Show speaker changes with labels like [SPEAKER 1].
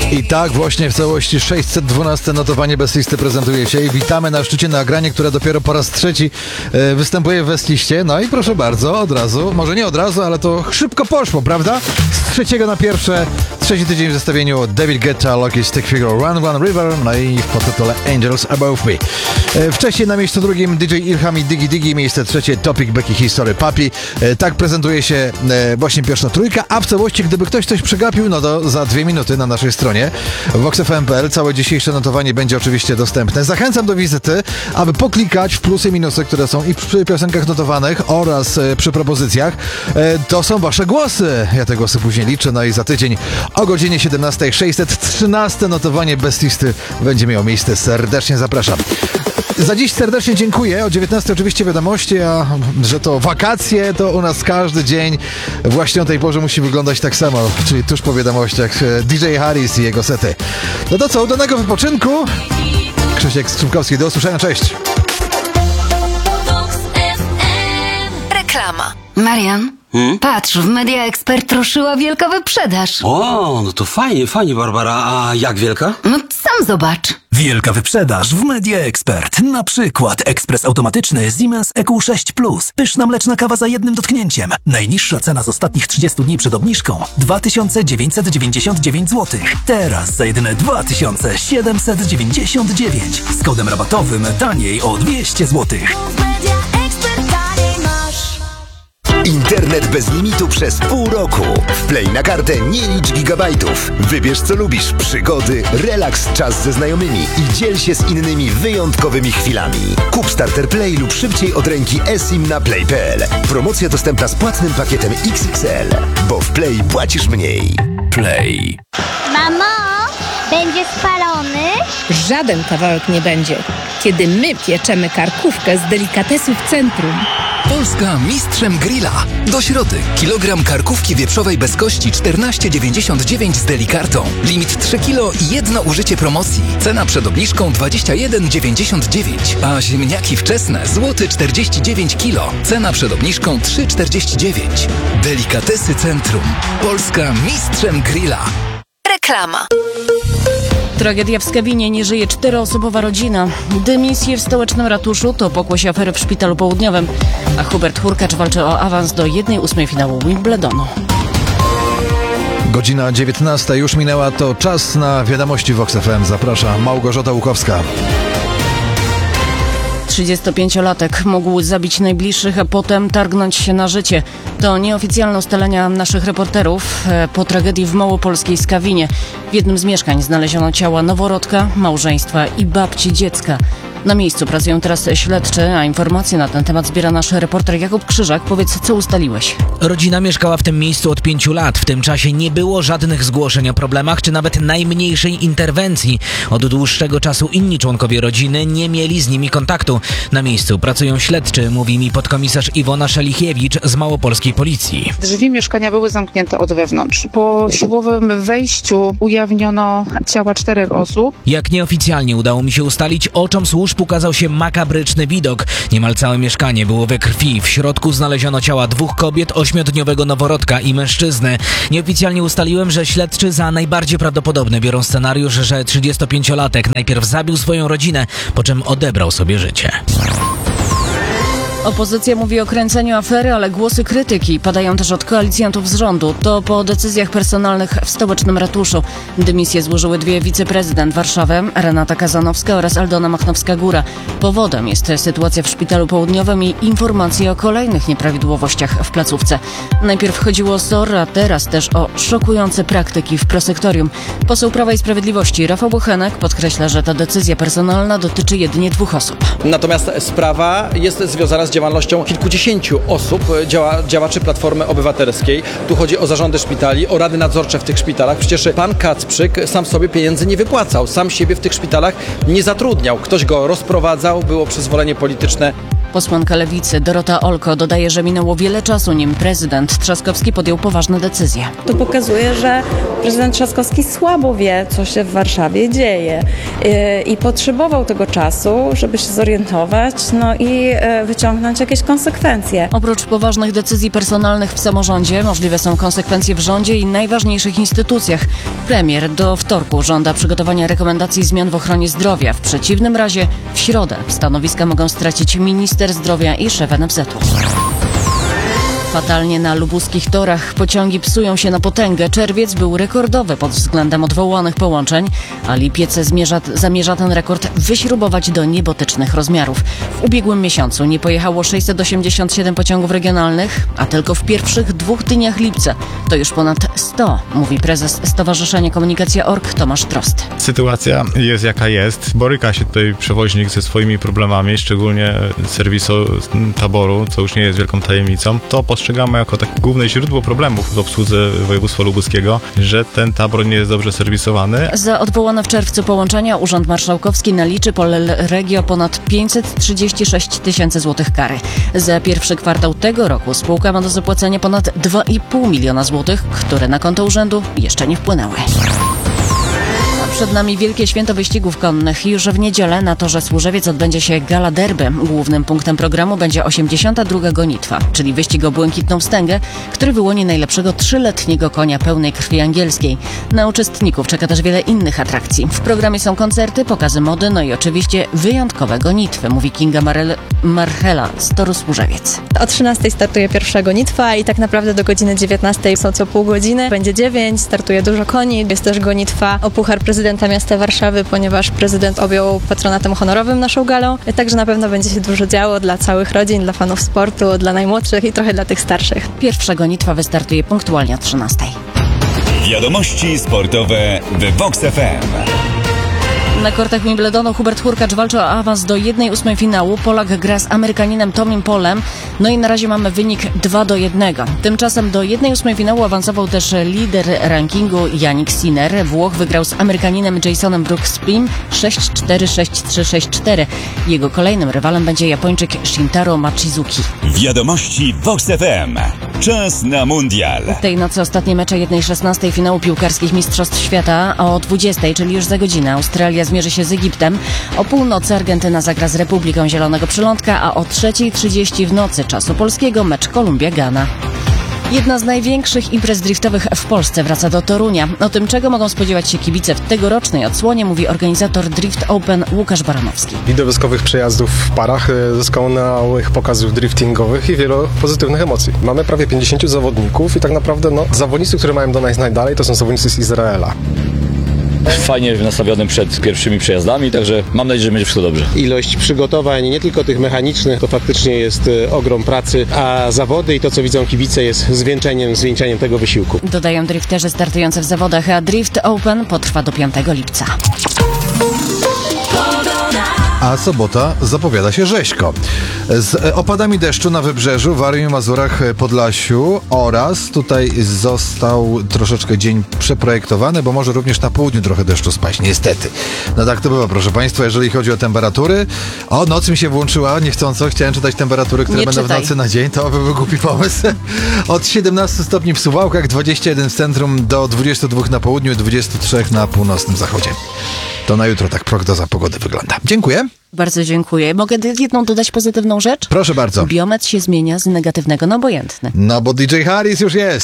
[SPEAKER 1] I tak właśnie w całości 612 notowanie bez listy prezentuje się i witamy na szczycie nagranie, które dopiero po raz trzeci występuje w Westliście. No i proszę bardzo, od razu, może nie od razu, ale to szybko poszło, prawda? Z trzeciego na pierwsze, trzeci tydzień w zestawieniu David Guetta, Lucky Stick Figure, Run Run River, no i w podtytule Angels Above Me. Wcześniej na miejscu drugim DJ Ilham i Diggy Diggy, miejsce trzecie Topic Becky History Papi. Tak prezentuje się właśnie pierwsza trójka, a w całości, gdyby ktoś coś przegapił, no to za 2 minuty na naszej stronie voxfm.pl całe dzisiejsze notowanie będzie oczywiście dostępne. Zachęcam do wizyty, aby poklikać w plusy i minusy, które są i przy piosenkach notowanych oraz przy propozycjach. To są wasze głosy. Ja te głosy później liczę, no i za tydzień o godzinie 17 613 notowanie bez listy będzie miało miejsce. Serdecznie zapraszam. Za dziś serdecznie dziękuję. O 19 oczywiście wiadomości, a że to wakacje, to u nas każdy dzień właśnie o tej porze musi wyglądać tak samo, czyli tuż po wiadomościach DJ Harris i jego sety. No to co, udanego wypoczynku. Krzysiek Strzymkowski, do usłyszenia, cześć.
[SPEAKER 2] Reklama. Marian, patrz, w Media Expert ruszyła wielka wyprzedaż.
[SPEAKER 3] O, no to fajnie, Barbara. A jak wielka?
[SPEAKER 2] No sam zobacz.
[SPEAKER 4] Wielka wyprzedaż w Media Expert. Na przykład ekspres automatyczny Siemens EQ6 Plus. Pyszna mleczna kawa za jednym dotknięciem. Najniższa cena z ostatnich 30 dni przed obniżką 2999 zł. Teraz za jedyne 2799. Z kodem rabatowym taniej o 200 zł.
[SPEAKER 5] Internet bez limitu przez pół roku. Wplej na kartę, nie licz gigabajtów. Wybierz co lubisz, przygody, relaks, czas ze znajomymi i dziel się z innymi wyjątkowymi chwilami. Kup Starter Play lub szybciej od ręki eSIM na play.pl. Promocja dostępna z płatnym pakietem XXL, bo w Play płacisz mniej. Play.
[SPEAKER 6] Mamo, będzie spalony?
[SPEAKER 7] Żaden kawałek nie będzie, kiedy my pieczemy karkówkę z delikatesów Centrum.
[SPEAKER 8] Polska mistrzem grilla. Do środy. Kilogram karkówki wieprzowej bez kości 14,99 z delikartą. Limit 3 kg i jedno użycie promocji. Cena przed obniżką 21,99. A ziemniaki wczesne złoty 49 kg. Cena przed obniżką 3,49. Delikatesy Centrum. Polska mistrzem grilla.
[SPEAKER 2] Reklama.
[SPEAKER 9] Tragedia w Skawinie, nie żyje 4-osobowa rodzina. Dymisje w stołecznym ratuszu to pokłosie afery w Szpitalu Południowym, a Hubert Hurkacz walczy o awans do 1/8 finału Wimbledonu.
[SPEAKER 1] Godzina 19 już minęła, to czas na wiadomości Vox FM. Zaprasza Małgorzata Łukowska.
[SPEAKER 9] 35-latek mógł zabić najbliższych, a potem targnąć się na życie. To nieoficjalne ustalenia naszych reporterów po tragedii w małopolskiej Skawinie. W jednym z mieszkań znaleziono ciała noworodka, małżeństwa i babci dziecka. Na miejscu pracują teraz śledczy, a informacje na ten temat zbiera nasz reporter Jakub Krzyżak. Powiedz, co ustaliłeś?
[SPEAKER 10] Rodzina mieszkała w tym miejscu od 5 lat. W tym czasie nie było żadnych zgłoszeń o problemach, czy nawet najmniejszej interwencji. Od dłuższego czasu inni członkowie rodziny nie mieli z nimi kontaktu. Na miejscu pracują śledczy, mówi mi podkomisarz Iwona Szelichiewicz z małopolskiej policji.
[SPEAKER 11] Drzwi mieszkania były zamknięte od wewnątrz. Po siłowym wejściu ujawniono ciała 4 osób.
[SPEAKER 10] Jak nieoficjalnie udało mi się ustalić, oczom służb ukazał się makabryczny widok. Niemal całe mieszkanie było we krwi. W środku znaleziono ciała 2 kobiet, 8-dniowego noworodka i mężczyzny. Nieoficjalnie ustaliłem, że śledczy za najbardziej prawdopodobny biorą scenariusz, że 35-latek najpierw zabił swoją rodzinę, po czym odebrał sobie życie.
[SPEAKER 9] Opozycja mówi o kręceniu afery, ale głosy krytyki padają też od koalicjantów z rządu. To po decyzjach personalnych w stołecznym ratuszu. Dymisję złożyły 2 wiceprezydent Warszawy, Renata Kazanowska oraz Aldona Machnowska-Góra. Powodem jest sytuacja w Szpitalu Południowym i informacje o kolejnych nieprawidłowościach w placówce. Najpierw chodziło o SOR, a teraz też o szokujące praktyki w prosektorium. Poseł Prawa i Sprawiedliwości Rafał Bochenek podkreśla, że ta decyzja personalna dotyczy jedynie 2 osób.
[SPEAKER 12] Natomiast sprawa jest związana z działalnością kilkudziesięciu osób, działaczy Platformy Obywatelskiej. Tu chodzi o zarządy szpitali, o rady nadzorcze w tych szpitalach. Przecież pan Kacprzyk sam sobie pieniędzy nie wypłacał, sam siebie w tych szpitalach nie zatrudniał. Ktoś go rozprowadzał, było przyzwolenie polityczne.
[SPEAKER 9] Posłanka Lewicy Dorota Olko dodaje, że minęło wiele czasu, nim prezydent Trzaskowski podjął poważne decyzje.
[SPEAKER 13] To pokazuje, że prezydent Trzaskowski słabo wie, co się w Warszawie dzieje i potrzebował tego czasu, żeby się zorientować, i wyciągnąć jakieś konsekwencje.
[SPEAKER 9] Oprócz poważnych decyzji personalnych w samorządzie, możliwe są konsekwencje w rządzie i najważniejszych instytucjach. Premier do wtorku żąda przygotowania rekomendacji zmian w ochronie zdrowia. W przeciwnym razie w środę stanowiska mogą stracić minister zdrowia i szef NFZ-u. Fatalnie na lubuskich torach. Pociągi psują się na potęgę. Czerwiec był rekordowy pod względem odwołanych połączeń, a lipiec zamierza ten rekord wyśrubować do niebotycznych rozmiarów. W ubiegłym miesiącu nie pojechało 687 pociągów regionalnych, a tylko w pierwszych 2 dniach lipca to już ponad 100, mówi prezes Stowarzyszenia Komunikacja Org Tomasz Trost.
[SPEAKER 14] Sytuacja jest jaka jest. Boryka się tutaj przewoźnik ze swoimi problemami, szczególnie serwisu taboru, co już nie jest wielką tajemnicą. To postrzegamy jako takie główne źródło problemów w obsłudze województwa lubuskiego, że ten tabor nie jest dobrze serwisowany.
[SPEAKER 9] Za odwołane w czerwcu połączenia Urząd Marszałkowski naliczy Polregio ponad 536 tysięcy złotych kary. Za pierwszy kwartał tego roku spółka ma do zapłacenia ponad 2,5 miliona złotych, które na konto urzędu jeszcze nie wpłynęły. Przed nami wielkie święto wyścigów konnych. Już w niedzielę na torze Służewiec odbędzie się gala derby. Głównym punktem programu będzie 82. gonitwa, czyli wyścig o błękitną wstęgę, który wyłoni najlepszego 3-letniego konia pełnej krwi angielskiej. Na uczestników czeka też wiele innych atrakcji. W programie są koncerty, pokazy mody, i oczywiście wyjątkowe gonitwy, mówi Kinga Marchela z toru Służewiec.
[SPEAKER 13] O 13 startuje pierwsza gonitwa i tak naprawdę do godziny 19 są co pół godziny. Będzie 9, startuje dużo koni. Jest też gonitwa o Puchar Prezydenta Miasta Warszawy, ponieważ prezydent objął patronatem honorowym naszą galą. Także na pewno będzie się dużo działo dla całych rodzin, dla fanów sportu, dla najmłodszych i trochę dla tych starszych.
[SPEAKER 9] Pierwsza gonitwa wystartuje punktualnie o 13.
[SPEAKER 15] Wiadomości sportowe w Vox FM.
[SPEAKER 9] Na kortach Wimbledonu Hubert Hurkacz walczy o awans do 1/8 finału. Polak gra z Amerykaninem Tomim Polem. I na razie mamy wynik 2-1. Tymczasem do 1/8 finału awansował też lider rankingu Jannik Sinner. Włoch wygrał z Amerykaninem Jasonem Brooks-Sprim 6-4, 6-3, 6-4. Jego kolejnym rywalem będzie Japończyk Shintaro Machizuki.
[SPEAKER 15] Wiadomości Vox FM. Czas na mundial.
[SPEAKER 9] Tej nocy ostatnie mecze 1/16 finału piłkarskich Mistrzostw Świata. O 20, czyli już za godzinę, Australia zmierzy się z Egiptem. O północy Argentyna zagra z Republiką Zielonego Przylądka, a o 3:30 w nocy czasu polskiego mecz Kolumbia-Ghana. Jedna z największych imprez driftowych w Polsce wraca do Torunia. O tym, czego mogą spodziewać się kibice w tegorocznej odsłonie, mówi organizator Drift Open Łukasz Baranowski.
[SPEAKER 16] Widowiskowych przejazdów w parach, doskonałych pokazów driftingowych i wielu pozytywnych emocji. Mamy prawie 50 zawodników i tak naprawdę zawodnicy, które mają do nas najdalej, to są zawodnicy z Izraela.
[SPEAKER 17] Fajnie nastawionym przed pierwszymi przejazdami, także mam nadzieję, że będzie wszystko dobrze.
[SPEAKER 18] Ilość przygotowań, nie tylko tych mechanicznych, to faktycznie jest ogrom pracy, a zawody i to, co widzą kibice, jest zwieńczeniem tego wysiłku.
[SPEAKER 9] Dodają drifterzy startujący w zawodach, a Drift Open potrwa do 5 lipca.
[SPEAKER 1] A sobota zapowiada się rzeźko. Z opadami deszczu na wybrzeżu, Warmii, Mazurach, Podlasiu oraz tutaj został troszeczkę dzień przeprojektowany, bo może również na południu trochę deszczu spaść, niestety. No tak to bywa, proszę Państwa, jeżeli chodzi o temperatury. O, noc mi się włączyła, niechcąco, chciałem czytać temperatury, które będą w nocy na dzień, to by był głupi pomysł. Od 17 stopni w Suwałkach, 21 w centrum, do 22 na południu, 23 na północnym zachodzie. To na jutro tak prognoza pogody wygląda. Dziękuję.
[SPEAKER 9] Bardzo dziękuję. Mogę jedną dodać pozytywną rzecz?
[SPEAKER 1] Proszę bardzo.
[SPEAKER 9] Biometr się zmienia z negatywnego na obojętny.
[SPEAKER 1] No bo DJ Harris już jest.